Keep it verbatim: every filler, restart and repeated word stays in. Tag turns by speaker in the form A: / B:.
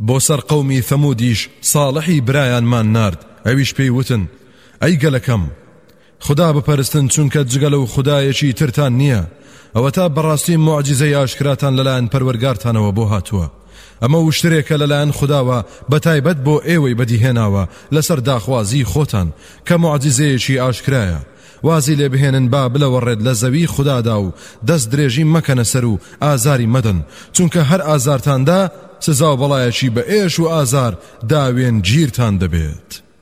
A: بۆ سەر قەومی ثەمودیش ساڵحی برایانمان نارد ئەویش پێی وتن ئەی گەلەکەم خدا بپەرستن چونکە جگە لەو خدایەکی ترتان نییە ئەوە تا بەڕاستی موعجزەی ئاشکراتان لەلایەن پەروەرگارتانەوە بۆ هاتووە ئەمە وشترێکە لەلایەن خداوە بەتایبەت بۆ ئێوەی بەدیهێناوە لەسەر داخوازی خۆتان کە موعجزەیەکی ئاشکرایە وازی لێ بهێنن با بلەوەڕێت لە زەوی خودادا و دەست درێژی مەکەنە سەر و ئازاری مەدەن چونکە هەر ئازارتاندا سزا و بەڵایەکی بە ئێش و ئازار داوێن گیرتان دەبێت